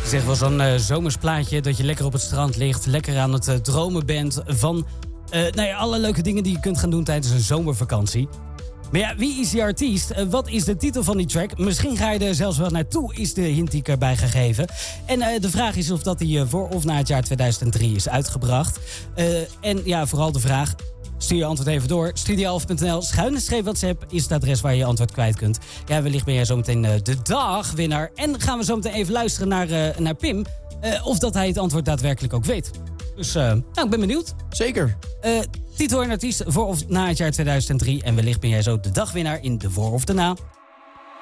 Het is echt wel zo'n zomersplaatje dat je lekker op het strand ligt, lekker aan het dromen bent van alle leuke dingen die je kunt gaan doen tijdens een zomervakantie. Maar ja, wie is die artiest? Wat is de titel van die track? Misschien ga je er zelfs wel naartoe, is de hint die ik erbij gegeven. En de vraag is of dat hij voor of na het jaar 2003 is uitgebracht. En ja, vooral de vraag, stuur je antwoord even door. Studio11.nl/WhatsApp is het adres waar je je antwoord kwijt kunt. Ja, wellicht ben jij zometeen de dagwinnaar. En gaan we zo meteen even luisteren naar Pim. Of dat hij het antwoord daadwerkelijk ook weet. Dus ik ben benieuwd. Zeker. Titel en artiest voor of na het jaar 2003. En wellicht ben jij zo de dagwinnaar in de voor of de na.